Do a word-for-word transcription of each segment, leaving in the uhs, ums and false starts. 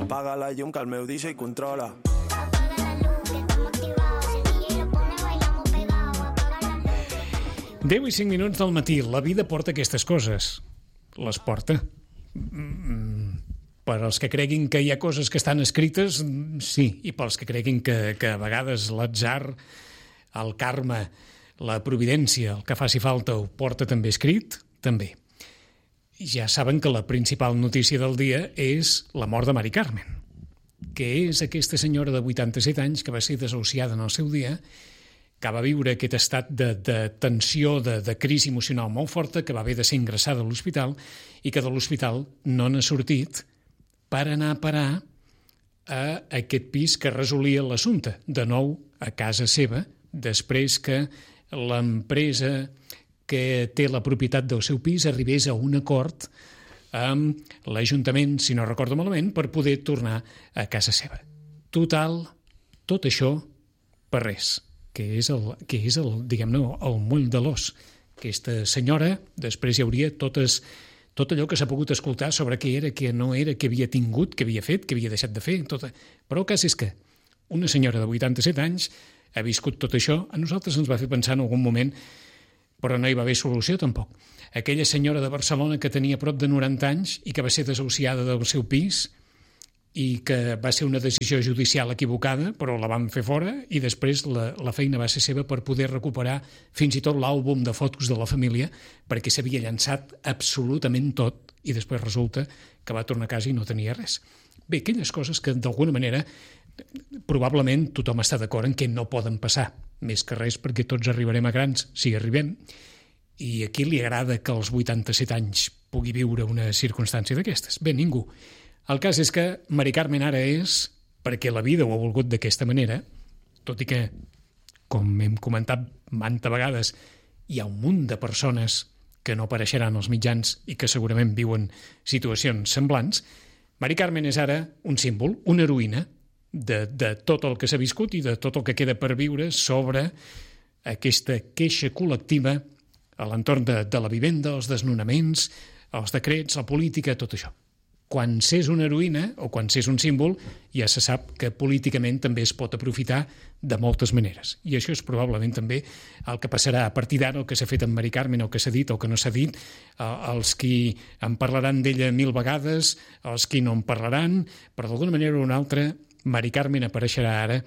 Apaga la llum que el meu D J controla. deu i cinc minuts del matí. La vida porta aquestes coses. Les porta. Per als que creguin que hi ha coses que estan escrites, sí. I pels que creguin que, que a vegades l'atzar, el karma, la providència, el que faci falta ho porta també escrit, també. Ja saben que la principal notícia del dia és la mort de Mari Carmen, que és aquesta senyora de vuitanta-set anys que va ser desahuciada en el seu dia, que va viure aquest estat de, de tensió, de, de crisi emocional molt forta, que va haver de ser ingressada a l'hospital i que de l'hospital no n'ha sortit per anar a parar a aquest pis que resolia l'assumpte, de nou a casa seva, després que l'empresa que té la propietat del seu pis arribés a un acord amb l'Ajuntament, si no recordo malament, per poder tornar a casa seva. Total, tot això per res, que és el, que és el diguem-ne, el moll de l'os. Aquesta senyora, després hi hauria totes, tot allò que s'ha pogut escoltar sobre què era, què no era, què havia tingut, què havia fet, què havia deixat de fer, tot. Però el cas és que una senyora de vuitanta-set anys ha viscut tot això. A nosaltres ens va fer pensar en algun moment, però no hi va haver solució tampoc. Aquella senyora de Barcelona que tenia prop de noranta anys i que va ser desahuciada del seu pis i que va ser una decisió judicial equivocada, però la van fer fora i després la, la feina va ser seva per poder recuperar fins i tot l'àlbum de fotos de la família, perquè s'havia llançat absolutament tot i després resulta que va tornar a casa i no tenia res. Bé, aquelles coses que d'alguna manera probablement tothom està d'acord en què no poden passar, més que res perquè tots arribarem a grans, si arribem, i a qui li agrada que als vuitanta-set anys pugui viure una circumstància d'aquestes? Bé, ningú. El cas és que Mari Carmen ara és, perquè la vida ho ha volgut d'aquesta manera, tot i que, com hem comentat manta vegades, hi ha un munt de persones que no apareixeran als mitjans i que segurament viuen situacions semblants. Mari Carmen és ara un símbol, una heroïna, de, de tot el que s'ha viscut i de tot el que queda per viure sobre aquesta queixa col·lectiva a l'entorn de, de la vivenda, els desnonaments, els decrets, la política, tot això. Quan s'és una heroïna o quan s'és un símbol, ja se sap que políticament també es pot aprofitar de moltes maneres. I això és probablement també el que passarà a partir d'ara, el que s'ha fet amb Mari Carmen, el que s'ha dit o que no s'ha dit, els qui en parlaran d'ella mil vegades, els qui no en parlaran, però d'alguna manera o una altra Mari Carmen apareixerà ara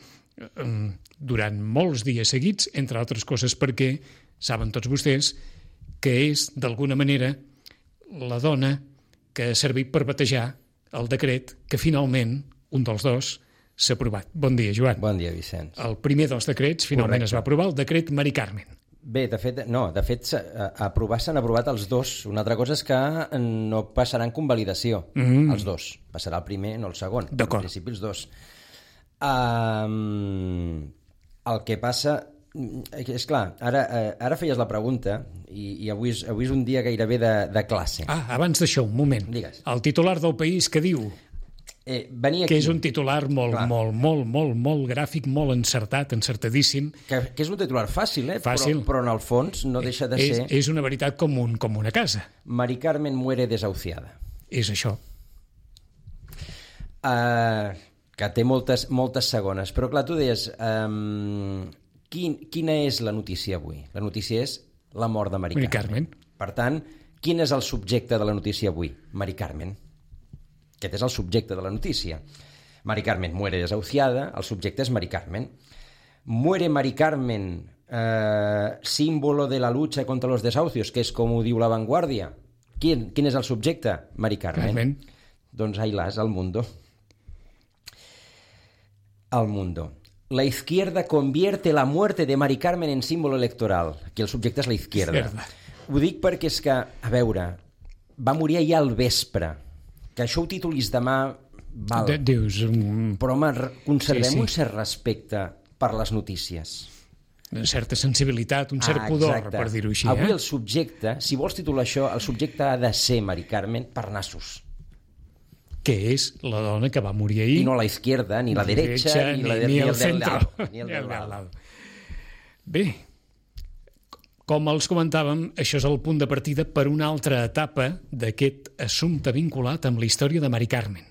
durant molts dies seguits, entre altres coses perquè saben tots vostès que és, d'alguna manera, la dona que ha servit per batejar el decret que finalment, un dels dos, s'ha aprovat. Bon dia, Joan. Bon dia, Vicenç. El primer dels decrets finalment Correcte. Es va aprovar, el decret Mari Carmen. Bé, de fet, no, de fet, a aprovar s'han aprovat els dos. Una altra cosa és que no passaran convalidació, mm. els dos. Passarà el primer, no el segon. D'acord. En principi, els dos. Um, el que passa... És clar, ara, ara feies la pregunta i, i avui, és, avui és un dia gairebé de, de classe. Ah, abans d'això, un moment. Digues. El titular del País que diu... Eh, venia aquí. Que és un titular molt, Clar. molt, molt, molt, molt gràfic, molt encertat, encertadíssim. Que, que és un titular fàcil, eh? Fàcil. Però, però en el fons no deixa de és, ser... És una veritat com, un, com una casa. Mari Carmen muere desahuciada. És això. Uh, que té moltes, moltes segones. Però clar, tu deies... Um, quin, quina és la notícia avui? La notícia és la mort de Mari, Mari Carmen. Carmen. Per tant, quin és el subjecte de la notícia avui? Mari Carmen. Aquest és el subjecte de la notícia. Mari Carmen muere desahuciada, el subjecte és Mari Carmen. Muere Mari Carmen, eh, símbolo de la lucha contra los desahucios, que és com ho diu La Vanguardia. Quin, quin és el subjecte? Mari Carmen. Carmen. Doncs ahí las, al mundo. Al mundo. La izquierda convierte la muerte de Mari Carmen en símbolo electoral. Aquí el subjecte és la izquierda. Izquierda. Ho dic perquè és que, a veure, va morir ahir al vespre. Que això ho titulis demà, val. De, dius... Um... Però, home, conservem sí, sí. un cert respecte per les notícies. Una certa sensibilitat, un cert ah, pudor, exacte. per dir-ho així. Avui eh? el subjecte, si vols titular això, el subjecte ha de ser Mari Carmen per nassos. Que és la dona que va morir ahir. I no la izquierda, ni la derecha, ni, ni, la de, ni, ni el, el centre. Del ni el del lado. Bé, com els comentàvem, això és el punt de partida per una altra etapa d'aquest assumpte vinculat amb la història de Mari Carmen.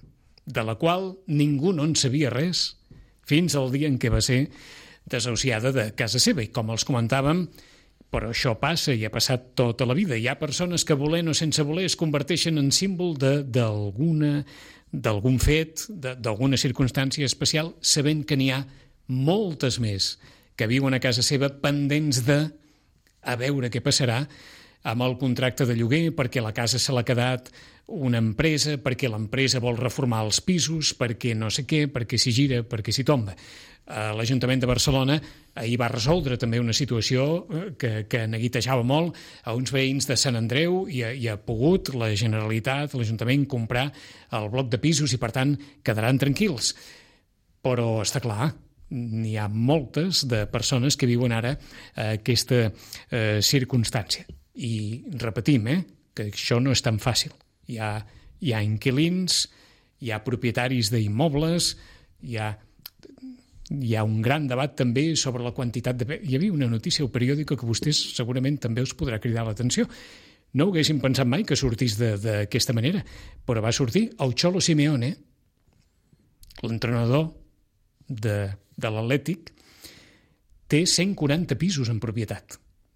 de la qual ningú no en sabia res fins al dia en què va ser desahuciada de casa seva. I com els comentàvem, però això passa i ha passat tota la vida. Hi ha persones que, volent o sense voler, es converteixen en símbol d'alguna d'algun fet, d'alguna circumstància especial, sabent que n'hi ha moltes més que viuen a casa seva pendents de a veure què passarà amb el contracte de lloguer, perquè la casa se l'ha quedat una empresa, perquè l'empresa vol reformar els pisos, perquè no sé què, perquè s'hi gira, perquè s'hi tomba. L'Ajuntament de Barcelona ahir va resoldre també una situació que, que neguitejava molt a uns veïns de Sant Andreu i ha, i ha pogut la Generalitat, l'Ajuntament, comprar el bloc de pisos i, per tant, quedaran tranquils. Però està clar, n'hi ha moltes de persones que viuen ara aquesta eh, circumstància. I repetim, eh, que això no és tan fàcil. Hi ha, hi ha inquilins, hi ha propietaris d'immobles, hi ha... Hi ha un gran debat també sobre la quantitat de... Hi havia una notícia al periòdico que vostès segurament també us podrà cridar l'atenció. No ho haguéssim pensat mai que sortís d'aquesta manera, però va sortir el Cholo Simeone, l'entrenador de, de l'Atlètic, té cent quaranta pisos en propietat.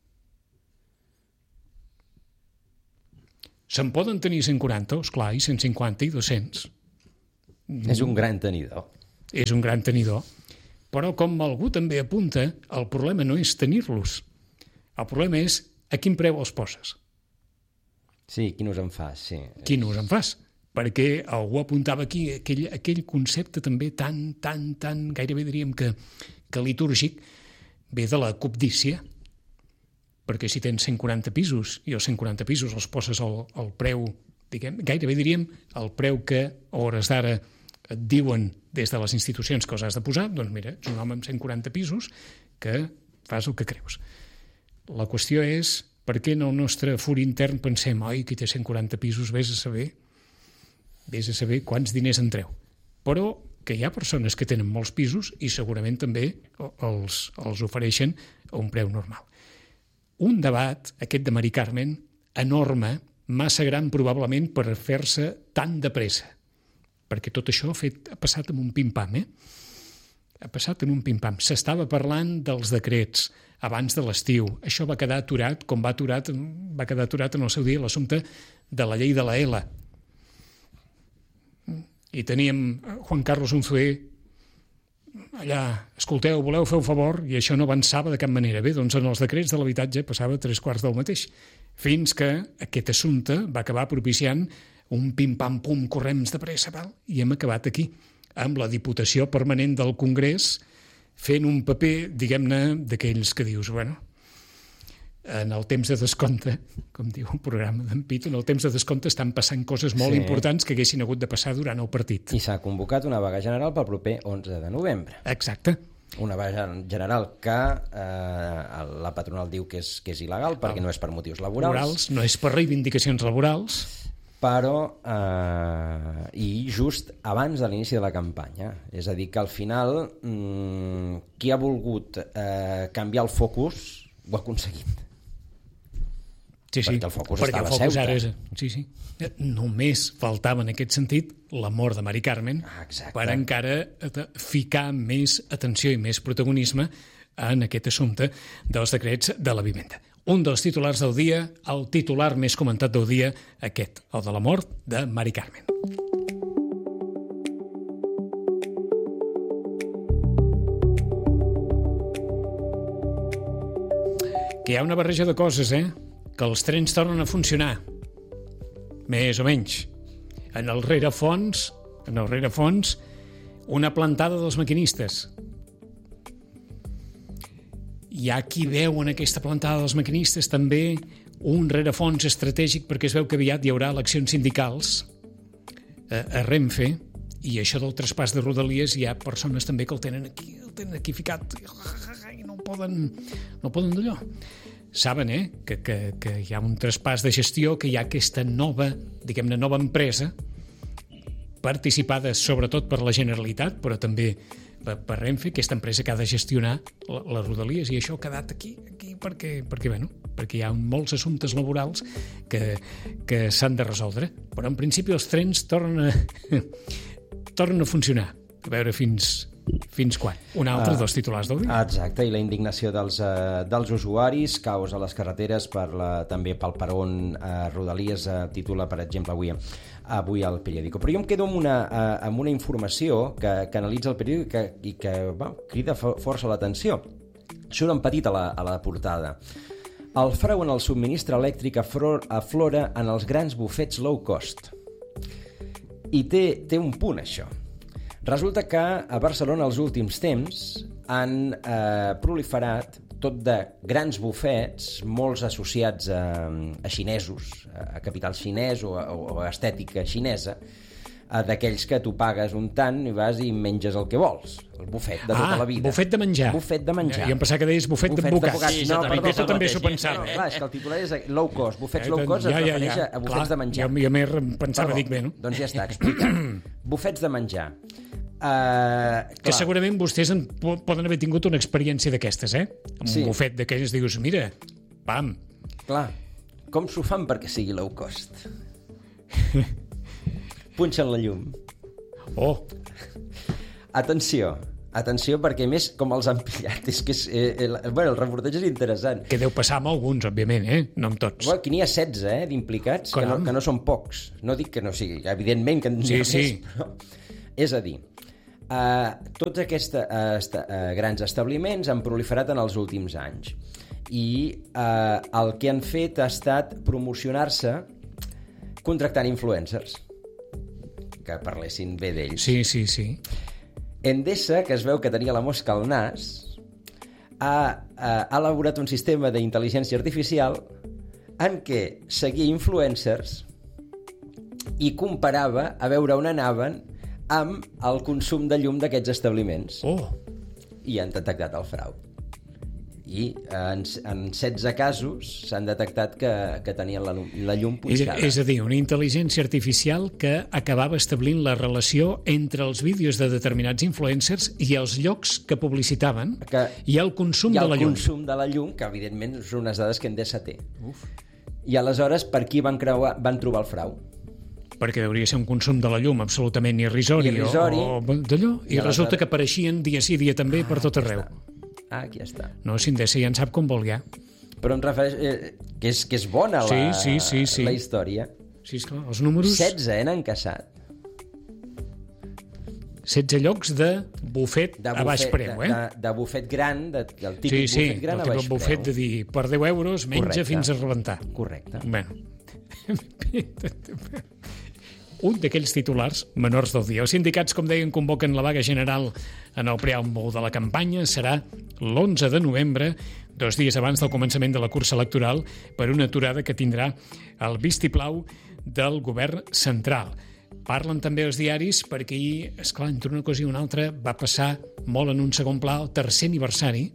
Se'n poden tenir cent quaranta, esclar, i cent cinquanta i dos-cents. És un gran tenidor. És un gran tenidor. Però, com algú també apunta, el problema no és tenir-los. El problema és a quin preu els poses. Sí, quin us en fas, sí. Quin us en fas. Perquè algú apuntava aquí aquell, aquell concepte també tan, tan, tan, gairebé diríem que, que litúrgic, ve de la cobdícia. Perquè si tens cent quaranta pisos i els cent quaranta pisos els poses al, al preu, diguem, gairebé diríem el preu que a hores d'ara et diuen des de les institucions que els has de posar, doncs mira, ets un home amb cent quaranta pisos que fas el que creus. La qüestió és per què en el nostre fur intern pensem oi, qui té cent quaranta pisos, vés a saber vés a saber quants diners en treu. Però que hi ha persones que tenen molts pisos i segurament també els, els ofereixen a un preu normal. Un debat, aquest de Mari Carmen, enorme, massa gran probablement per fer-se tan de pressa. Perquè tot això ha, fet, ha passat amb un pim-pam, eh? Ha passat en un pim-pam. S'estava parlant dels decrets abans de l'estiu. Això va quedar aturat, com va, aturat, va quedar aturat en el seu dia l'assumpte de la llei de la L. I teníem Juan Carlos Unzué allà, escolteu, voleu fer un favor? I això no avançava de cap manera. Bé, doncs en els decrets de l'habitatge passava tres quarts del mateix. Fins que aquest assumpte va acabar propiciant un pim-pam-pum, correms de pressa, val? I hem acabat aquí, amb la Diputació Permanent del Congrés fent un paper, diguem-ne, d'aquells que dius, bueno, en el temps de descompte, com diu el programa d'en Pito, en el temps de descompte estan passant coses molt sí. importants que haguessin hagut de passar durant el partit. I s'ha convocat una vaga general pel proper onze de novembre. Exacte. Una vaga general que eh, la patronal diu que és, que és il·legal perquè no és per motius laborals. laborals. No és per reivindicacions laborals. Però, eh, i just abans de l'inici de la campanya. És a dir, que al final mmm, qui ha volgut eh, canviar el focus ho ha aconseguit. Sí, sí, perquè el focus perquè estava el focus a Ceuta. ara és... Sí, sí. Només faltava en aquest sentit la mort de Mari Carmen Exacte. per encara ficar més atenció i més protagonisme en aquest assumpte dels decrets de la vivenda. Un dels titulars del dia, el titular més comentat del dia, aquest, el de la mort de Mari Carmen. Que hi ha una barreja de coses, eh? Que els trens tornen a funcionar. Més o menys. En el rerefons, en el rerefons, una plantada dels maquinistes. Hi ha qui veu en aquesta plantada dels maquinistes també un rerefons estratègic perquè es veu que aviat hi haurà eleccions sindicals a, a Renfe i això del traspàs de Rodalies hi ha persones també que el tenen aquí, el tenen aquí ficat i no poden, no poden d'allò. Saben, eh, que, que, que hi ha un traspàs de gestió, que hi ha aquesta nova, diguem-ne, nova empresa participada sobretot per la Generalitat, però també per, per Renfe, aquesta empresa que ha de gestionar les Rodalies, i això ha quedat aquí, aquí perquè, perquè, bueno, perquè hi ha molts assumptes laborals que, que s'han de resoldre. Però en principi els trens tornen a, tornen a funcionar. A veure fins, fins quan. Un altre uh, dels titulars d'avui. Exacte, i la indignació dels, uh, dels usuaris, caos a les carreteres, per la, també pel peron uh, Rodalies, uh, titula, per exemple, avui, avui al periòdico. Però jo em quedo amb una, uh, amb una informació que, que analitza el periòdic i que, i que va, crida força l'atenció. Surt en petit a la, a la portada. El frau en el subministre elèctric aflora en els grans bufets low cost. I té, té un punt, això. Resulta que a Barcelona els últims temps han eh, proliferat tot de grans bufets, molts associats a, a xinesos, a capital xinès o a, o a estètica xinesa, d'aquells que tu pagues un tant i vas i menges el que vols. El bufet de tota ah, la vida. Bufet de menjar. Bufet de menjar. Jo em pensava que deies bufet, bufet d'advocats. Sí, no, perdó, això també s'ho pensava. No, clar, és que el titular és low cost. Bufets eh, low cost ja, es ja, refereix ja. a bufets clar, de menjar. Jo, jo m'he pensava, perdó, dic bé, no? Doncs ja està, explicat. Bufets de menjar. Uh, que segurament vostès en poden haver tingut una experiència d'aquestes, eh? Amb sí. Un bufet d'aquells dius, mira, pam. Clar, com s'ho fan perquè sigui low cost? Punxen la llum. Oh! Atenció, atenció, perquè més com els han pillat, és que és, eh, el, bueno, el reportatge és interessant. Que deu passar amb alguns, òbviament, eh? No amb tots. Bueno, aquí n'hi ha setze, eh, d'implicats, que no, que no són pocs. No dic que no sigui, evidentment que n'hi sí, ha sí. més, però... És a dir, uh, tots aquests uh, est uh, grans establiments han proliferat en els últims anys i uh, el que han fet ha estat promocionar-se contractant influencers que parlessin bé d'ells. Sí, sí, sí. Endesa, que es veu que tenia la mosca al nas, ha, ha elaborat un sistema d'intel·ligència artificial en què seguia influencers i comparava a veure on anaven amb el consum de llum d'aquests establiments. Oh! I han detectat el frau. I en, en setze casos s'han detectat que, que tenien la, la llum punxada. És, és a dir, una intel·ligència artificial que acabava establint la relació entre els vídeos de determinats influencers i els llocs que publicitaven que, i el consum i de la llum. I el consum de la llum, que evidentment són unes dades que Endesa té. Uf. I aleshores per qui van, creuar, van trobar el frau? Perquè hauria ser un consum de la llum absolutament irrisori, irrisori o, o d'allò, i, i resulta aleshores... que apareixien dia sí dia també ah, per tot arreu. Ah, aquí està. No, si Endesa ja en sap com vol ja. Però em refereix... Eh, que, és, que és bona la, sí, sí, sí, sí. la història. Sí, esclar, els números... setze n'han caçat. setze llocs de bufet, de bufet a baix preu, eh? De, de, de bufet gran, de, del típic sí, sí, bufet gran a baix preu. bufet de dir, per deu euros menja correcte. Fins a rebentar. Correcte. Bueno. Un d'aquells titulars menors del dia. Els sindicats, com deien, convoquen la vaga general en el preàmbul de la campanya. Serà l'onze de novembre, dos dies abans del començament de la cursa electoral, per una aturada que tindrà el vistiplau del govern central. Parlen també els diaris perquè ahir, esclar, entre una cosa i una altra, va passar molt en un segon pla el tercer aniversari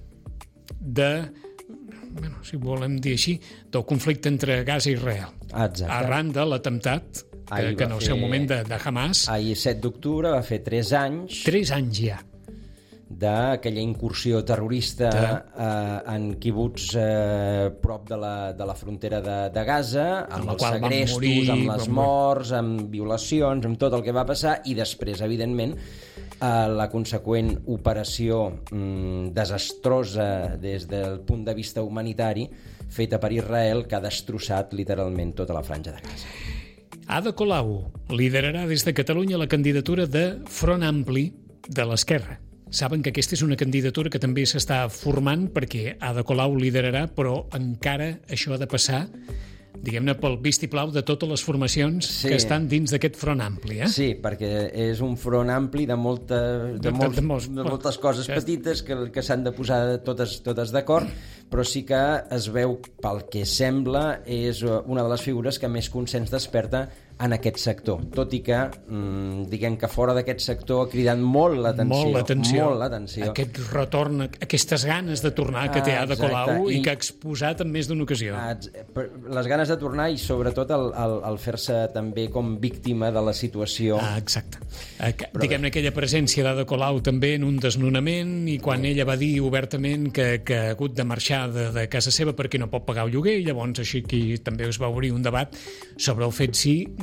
de, bueno, si volem dir així, del conflicte entre Gaza i Israel. Exacte. Arran de l'atemptat que, que en el fer, seu moment de, de Hamas... Ahir, set d'octubre, va fer tres anys... Tres anys ja. D'aquella incursió terrorista de... eh, en quibuts eh, prop de la, de la frontera de, de Gaza, amb els segrestos, morir, amb les com... morts, amb violacions, amb tot el que va passar, i després, evidentment, eh, la conseqüent operació mm, desastrosa des del punt de vista humanitari feta per Israel, que ha destrossat literalment tota la franja de Gaza. Ada Colau liderarà des de Catalunya la candidatura de Front Ampli de l'Esquerra. Saben que aquesta és una candidatura que també s'està formant perquè Ada Colau liderarà, però encara això ha de passar, diguem-ne, pel vistiplau de totes les formacions sí. que estan dins d'aquest front ampli. Eh? Sí, perquè és un front ampli de, molta, de, de, molts, de, molts, de moltes coses ja petites que, que s'han de posar totes, totes d'acord, però sí que es veu, pel que sembla, és una de les figures que més consens desperta en aquest sector, tot i que mmm, diguem que fora d'aquest sector ha cridat molt l'atenció, molt l'atenció, molt l'atenció. Aquest retorn, aquestes ganes de tornar que té Ada Colau i, i que ha exposat en més d'una ocasió. Les ganes de tornar i sobretot el, el, el fer-se també com víctima de la situació. Ah, exacte. Diguem-ne aquella presència d'Ada Colau també en un desnonament i quan sí. ella va dir obertament que, que ha hagut de marxar de, de casa seva perquè no pot pagar el lloguer i llavors així aquí també es va obrir un debat sobre el fet si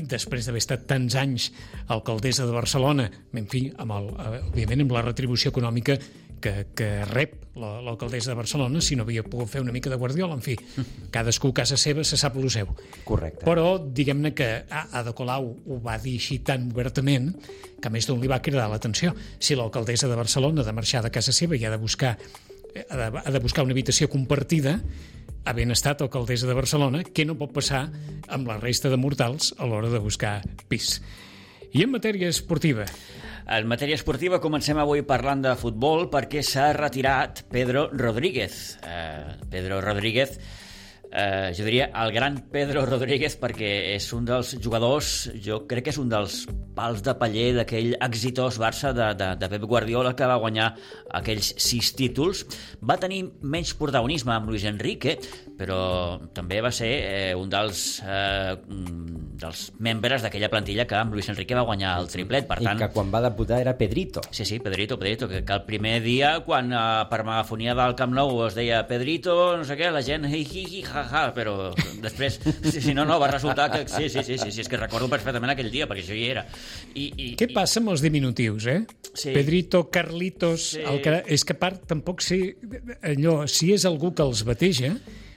després d'haver estat tants anys alcaldessa de Barcelona, en fi, amb el, òbviament amb la retribució econòmica que, que rep l'alcaldessa de Barcelona, si no havia pogut fer una mica de Guardiola, en fi, cadascú a casa seva se sap lo seu. Correcte. Però diguem-ne que Ada Colau ho va dir així tan obertament que a més d'un li va cridar l'atenció. Si l'alcaldessa de Barcelona ha de marxar de casa seva i ha de buscar, ha de, ha de buscar una habitació compartida, havent estat alcaldessa de Barcelona, què no pot passar amb la resta de mortals a l'hora de buscar pis? I en matèria esportiva? En matèria esportiva comencem avui parlant de futbol perquè s'ha retirat Pedro Rodríguez. Eh, Pedro Rodríguez, eh, jo diria el gran Pedro Rodríguez, perquè és un dels jugadors, jo crec que és un dels pals de paller d'aquell exitós Barça de, de, de Pep Guardiola, que va guanyar aquells sis títols. Va tenir menys protagonisme amb Luis Enrique, però també va ser eh, un dels, eh, dels membres d'aquella plantilla que amb Luis Enrique va guanyar el triplet. Per tant, i que quan va debutar era Pedrito. Sí, sí, Pedrito, Pedrito, que, que el primer dia, quan eh, per megafonia del Camp Nou es deia Pedrito, no sé què, la gent hi, hi, hi, ha, ha, però després, si, si no, no, va resultar que sí, sí, sí, sí, sí, és que recordo perfectament aquell dia, perquè jo hi era. I, i, Què passa amb els diminutius, eh? Sí. Pedrito, Carlitos... Sí. El que, és que a part tampoc sé allò, si és algú que els bateja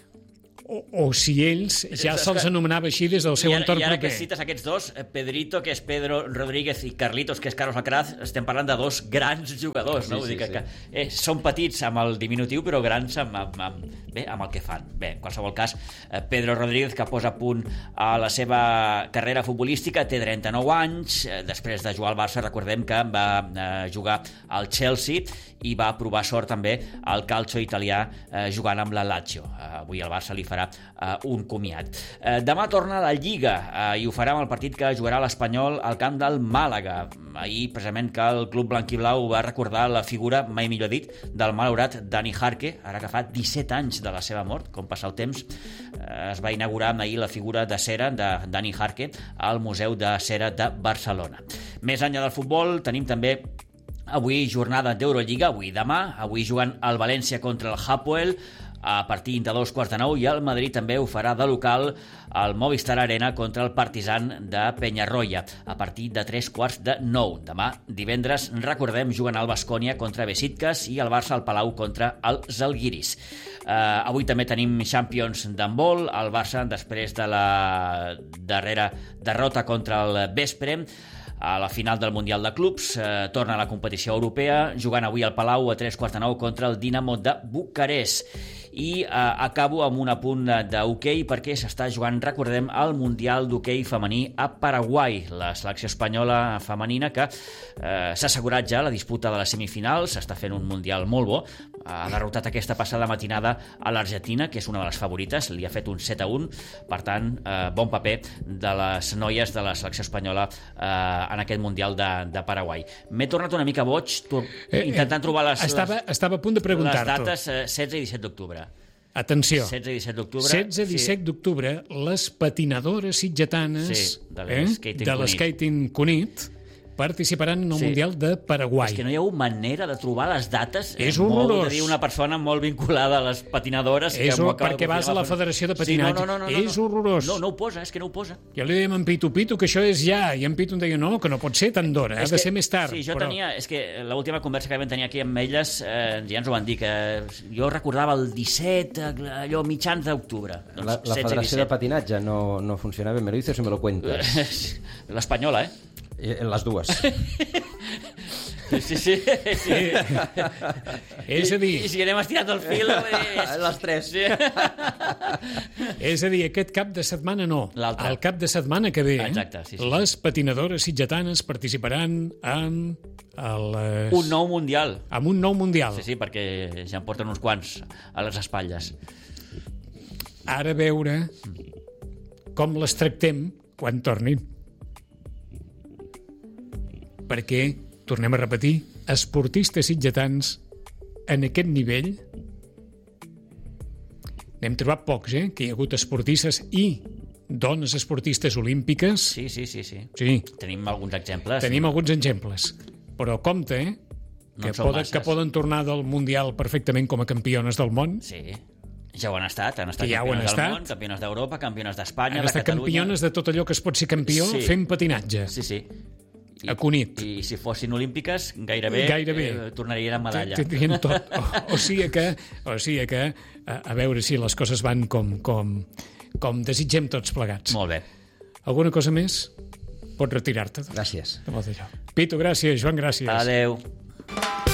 o, o si ells ja se'ls anomenava així des del seu I ara, entorn i ara proper. que cites aquests dos, Pedrito, que és Pedro Rodríguez, i Carlitos, que és Carlos Alcaraz, estem parlant de dos grans jugadors, no? Sí, Vull dir sí, que, sí. que eh, són petits amb el diminutiu, però grans amb, amb, amb, bé, amb el que fan. Bé, en qualsevol cas, eh, Pedro Rodríguez, que posa a punt a la seva carrera futbolística, té trenta-nou anys, eh, després de jugar al Barça, recordem que va eh, jugar al Chelsea i va provar sort també al calcio italià eh, jugant amb la Lazio. Eh, avui el Barça li farà eh, un comiat. Eh, demà torna a la Lliga eh, i ho farà amb el partit que jugarà l'Espanyol al camp del Màlaga. Ahir, precisament, que el club blanquiblau va recordar la figura, mai millor dit, del malaurat Dani Jarque, ara que fa disset anys de la seva mort, com passa el temps. Eh, es va inaugurar ahir la figura de cera de Dani Jarque al Museu de Cera de Barcelona. Més enllà del futbol, tenim també avui jornada d'Eurolliga, avui demà, avui jugant el València contra el Hapoel a partir de dos quarts de nou, i el Madrid també ho farà de local al Movistar Arena contra el Partizan de Peñarroya a partir de tres quarts de nou. Demà, divendres, recordem, juguen el Baskonia contra Besiktas i el Barça al Palau contra el Zalgiris. Uh, avui també tenim Champions d'handbol. El Barça, després de la darrera derrota contra el Veszprém a la final del Mundial de Clubs, eh, torna a la competició europea, jugant avui al Palau a tres quarts de nou contra el Dinamo de Bucarest. I eh, acabo amb un apunt d'hoquei perquè s'està jugant, recordem, el Mundial d'hoquei femení a Paraguai. La selecció espanyola femenina que eh, s'ha assegurat ja la disputa de les semifinals, s'està fent un Mundial molt bo, ha derrotat aquesta passada matinada a l'Argentina, que és una de les favorites, li ha fet un set a un, per tant, eh, bon paper de les noies de la selecció espanyola eh, en aquest Mundial de, de Paraguai. M'he tornat una mica boig tor- Eh, eh, intentant trobar les, estava, les, estava a punt de les preguntar-t'ho. dates eh, setze i disset d'octubre. Atenció. setze i disset d'octubre. setze i disset d'octubre, les patinadores sitgetanes Sí, de eh, l'skating de Cunit. l'skating Cunit participaran en el Sí. Mundial de Paraguai. És que no hi ha hagut manera de trobar les dates. És molt horrorós. de dir una persona molt vinculada a les patinadores. És que m'ho hor- acaba de perquè vas a la confirmar. Federació de Sí, Patinatge. no, no, no, no, És no. horrorós. No, no ho posa, és que no ho posa. Jo li dèiem en Pitu Pitu que això és ja, i en Pitu em deia no, que no pot ser tan d'hora, ha És de que- ser més tard. Sí, jo però... tenia... És que l'última conversa que vam tenir aquí amb elles eh, ja ens ho van dir, que jo recordava el disset, allò mitjans d'octubre. Doncs La, la setze i Federació de disset. Patinatge no, no funciona bé, me lo dices o me lo cuentas. L'espanyola, eh? Eh, Les dues. Sí, sí, sí. sí. És a dir, I, I si anem estirant el fil... És... Les tres. Sí. és a dir, aquest cap de setmana no, L'altre. el cap de setmana que ve, Exacte, sí, sí. les patinadores sitgetanes participaran en el, eh, Un nou mundial. en un nou mundial. Sí, sí, perquè ja en porten uns quants a les espatlles. Ara a veure com les tractem quan tornin. Perquè, tornem a repetir, esportistes sitgetans en aquest nivell n'hem trobat pocs, eh? Que hi ha hagut esportistes i dones esportistes olímpiques. Sí, sí, sí, sí. Sí, Tenim alguns exemples. tenim alguns exemples. Però compte, eh? No Que, en són poden, masses. que poden tornar del Mundial perfectament com a campiones del món. Sí. Ja ho han estat, han estat Que ja ho han campiones del estat. món, campiones d'Europa, campiones d'Espanya, Han de estat Catalunya... campiones de tot allò que es pot ser campió Sí. fent patinatge. Sí, sí. I, A Cunit. I si fossin olímpiques, gairebé, Gairebé. Eh, tornarien amb medalla. Tindrien tot. O, o sigui que, o sigui que a, a veure si les coses van com, com, com desitgem tots plegats. Molt bé. Alguna cosa més? Pots retirar-te. Gràcies. De bo d'allò. Pitu, gràcies. Joan, gràcies. Adeu.